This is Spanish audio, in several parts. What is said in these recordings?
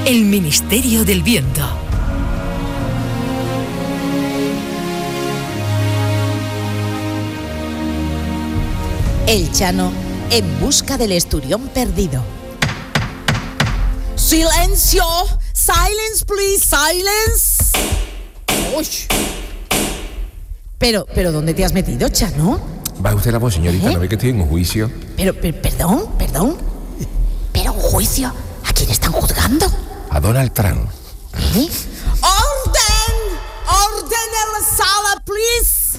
El Ministerio del Viento. El Chano en busca del esturión perdido. ¡Silencio! ¡Silence, please! ¡Silence! ¡Uy! Pero, ¿dónde te has metido, Chano? Va usted la voz, señorita, ¿no ve que estoy en un juicio? Perdón. ¿Pero un juicio? ¿A quién están juzgando? A Donald Trump. ¿Eh? ¡Orden! ¡Orden en la sala, please!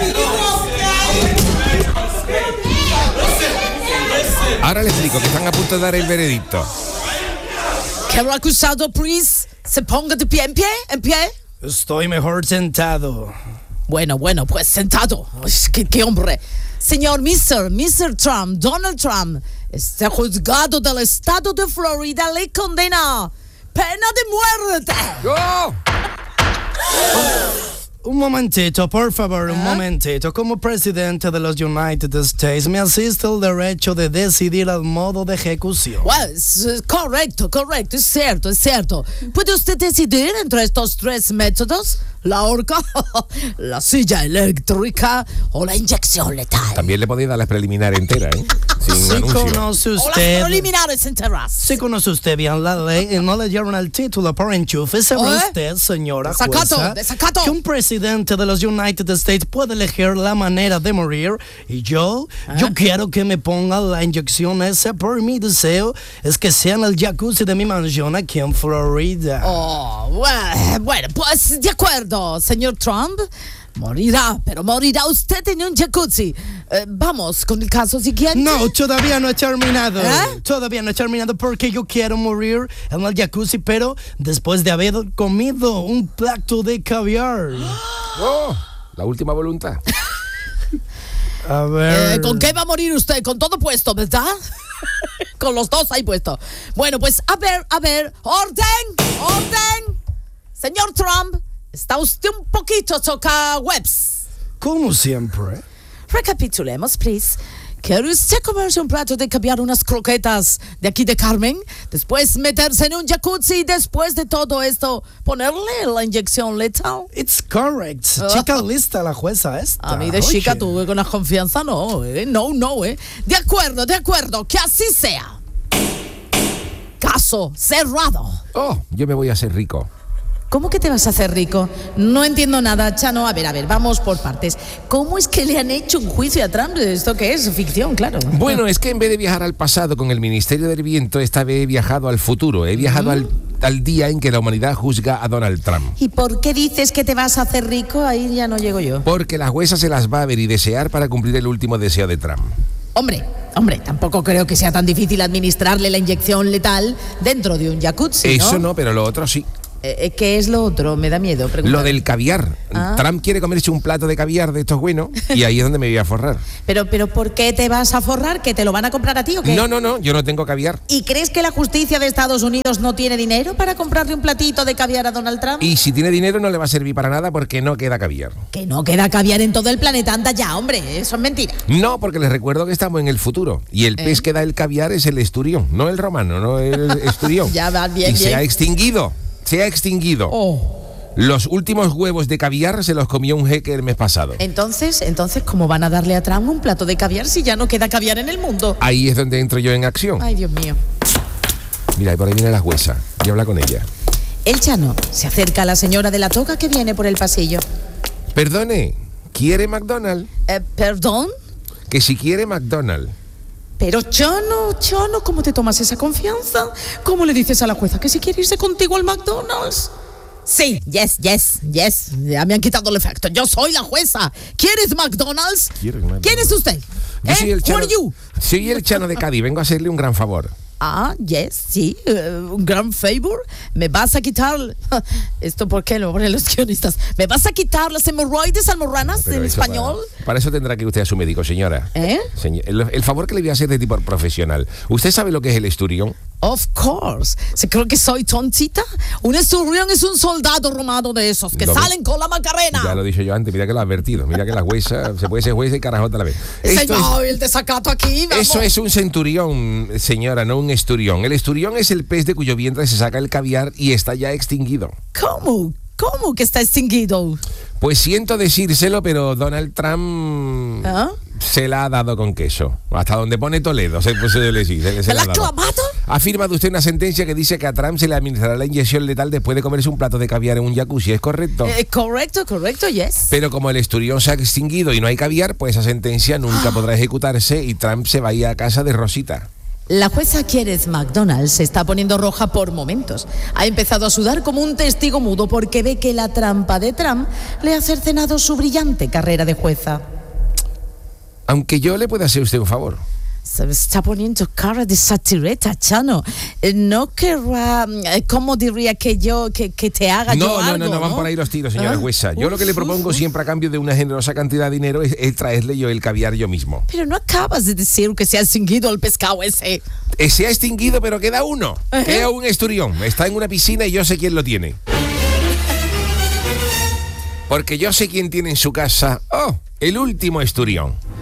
Ahora le explico que están a punto de dar el veredicto. Que el acusado, please, se ponga de pie, en pie. Estoy mejor sentado. Bueno, pues sentado. ¿Qué hombre? Señor Mr. Trump, Donald Trump, este juzgado del estado de Florida le condena pena de muerte. ¡Oh! Un momentito, por favor, un momentito. Como presidente de los United States, me asiste el derecho de decidir el modo de ejecución. Well, correcto, es cierto. ¿Puede usted decidir entre estos tres métodos? La horca, la silla eléctrica o la inyección letal. También le podía dar la preliminar entera, ¿eh? Sin Si anuncio. conoce O las usted... preliminares enteras. Si conoce usted bien la ley y no le dieron el título por enchufe, ¿sabe usted, señora jueza, Desacato. que un presidente de los United States puede elegir la manera de morir? Y yo quiero que me pongan la inyección esa por mi deseo, es que sea en el jacuzzi de mi mansión aquí en Florida. Oh, bueno, pues de acuerdo, señor Trump. Morirá usted en un jacuzzi. Vamos con el caso siguiente. No, todavía no he terminado. ¿Eh? Todavía no he terminado porque yo quiero morir en el jacuzzi, pero después de haber comido un plato de caviar. ¡Oh! La última voluntad. A ver... ¿Con qué va a morir usted? Con todo puesto, ¿verdad? Con los dos ahí puesto. Bueno, pues a ver. ¡Orden! Señor Trump, está usted un poquito webs. Como siempre. Recapitulemos, please. ¿Quiere usted comerse un plato de caviar, unas croquetas de aquí de Carmen? Después meterse en un jacuzzi y después de todo esto ponerle la inyección letal. It's correct. Chica lista la jueza esta. A mí de chica tuve con la confianza, no. De acuerdo, que así sea. Caso cerrado. ¡Oh! Yo me voy a hacer rico. ¿Cómo que te vas a hacer rico? No entiendo nada, Chano. A ver, vamos por partes. ¿Cómo es que le han hecho un juicio a Trump? ¿Esto qué es? Ficción, claro. Bueno, es que en vez de viajar al pasado con el Ministerio del Viento, esta vez he viajado al futuro. He viajado al día en que la humanidad juzga a Donald Trump. ¿Y por qué dices que te vas a hacer rico? Ahí ya no llego yo. Porque la jueza se las va a ver y desear para cumplir el último deseo de Trump. Hombre, tampoco creo que sea tan difícil administrarle la inyección letal dentro de un jacuzzi, ¿no? Eso no, pero lo otro sí. ¿Qué es lo otro? Me da miedo preguntar. Lo del caviar. Trump quiere comerse un plato de caviar de estos buenos y ahí es donde me voy a forrar. Pero ¿por qué te vas a forrar? ¿Que te lo van a comprar a ti o qué? No, yo no tengo caviar. ¿Y crees que la justicia de Estados Unidos no tiene dinero para comprarle un platito de caviar a Donald Trump? Y si tiene dinero no le va a servir para nada porque no queda caviar. Que no queda caviar en todo el planeta, anda ya, hombre, eso es mentira. No, porque les recuerdo que estamos en el futuro y el pez que da el caviar es el esturión, no el romano, no el esturión. Ya va bien. Se ha extinguido. Los últimos huevos de caviar se los comió un jeque el mes pasado. Entonces, ¿cómo van a darle a Trump un plato de caviar si ya no queda caviar en el mundo? Ahí es donde entro yo en acción. Ay, Dios mío. Mira, y por ahí viene la jueza. Y habla con ella. El Chano se acerca a la señora de la toga que viene por el pasillo. Perdone, ¿quiere McDonald's? ¿Perdón? Que si quiere McDonald's. Pero Chano, ¿cómo te tomas esa confianza? ¿Cómo le dices a la jueza que si quiere irse contigo al McDonald's? Sí, yes. Ya me han quitado el efecto. Yo soy la jueza. ¿Quieres McDonald's? ¿Quién es usted? Yo soy el Chano. Who are you? Soy el Chano de Cádiz. Vengo a hacerle un gran favor. Sí, un gran favor. Me vas a quitar... ¿Esto por qué lo ponen los guionistas? ¿Me vas a quitar las hemorroides almorranas en español? Para eso tendrá que ir usted a su médico, señora. ¿Eh? El favor que le voy a hacer de tipo profesional. ¿Usted sabe lo que es el esturión? Of course. ¿Se cree que soy tontita? Un esturión es un soldado romano de esos que salen con la Macarena. Ya lo he dicho yo antes, mira que lo he advertido. Mira que la huesa, se puede ser jueza y carajota a la vez. Señor, el desacato aquí, vamos. Eso es un centurión, señora, no un esturión. El esturión es el pez de cuyo vientre se saca el caviar y está ya extinguido. ¿Cómo? ¿Cómo que está extinguido? Pues siento decírselo, pero Donald Trump se la ha dado con queso. Hasta donde pone Toledo, se la ha dado. Ha firmado usted una sentencia que dice que a Trump se le administrará la inyección letal después de comerse un plato de caviar en un jacuzzi, ¿es correcto? Correcto, yes. Pero como el esturión se ha extinguido y no hay caviar, pues esa sentencia nunca podrá ejecutarse y Trump se va a ir a casa de Rosita. La jueza Kenneth McDonald se está poniendo roja por momentos. Ha empezado a sudar como un testigo mudo porque ve que la trampa de Trump le ha cercenado su brillante carrera de jueza. Aunque yo le pueda hacer a usted un favor. Se está poniendo cara de satireta, Chano. No querrá, ¿cómo diría que te haga yo algo? No, van por ahí los tiros, señora jueza. Yo lo que le propongo siempre a cambio de una generosa cantidad de dinero es traerle yo el caviar yo mismo. Pero no acabas de decir que se ha extinguido el pescado ese. Se ha extinguido, pero queda uno. Queda un esturión. Está en una piscina y yo sé quién lo tiene. Porque yo sé quién tiene en su casa, el último esturión.